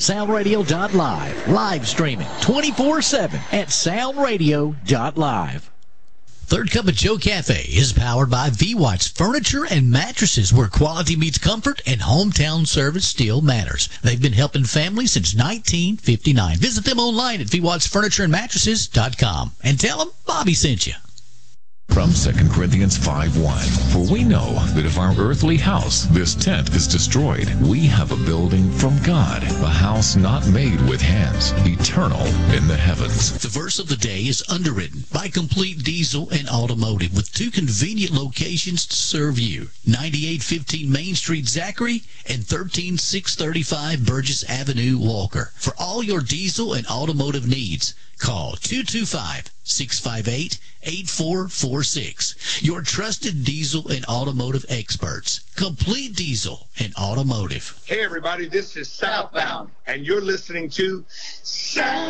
soundradio.live. Live streaming 24/7 at soundradio.live. Third Cup of Joe Cafe is powered by V-Watts Furniture and Mattresses, where quality meets comfort and hometown service still matters. They've been helping families since 1959. Visit them online at VWattsFurnitureandMattresses.com and tell them Bobby sent you. From 2 Corinthians 5:1, for we know that if our earthly house, this tent, is destroyed, we have a building from God, a house not made with hands, eternal in the heavens. The verse of the day is underwritten by Complete Diesel and Automotive, with 2 convenient locations to serve you: 9815 Main Street, Zachary, and 13635 Burgess Avenue, Walker. For all your diesel and automotive needs, call 225-658-8446. Your trusted diesel and automotive experts. Complete Diesel and Automotive. Hey, everybody, this is Southbound, and you're listening to Sound.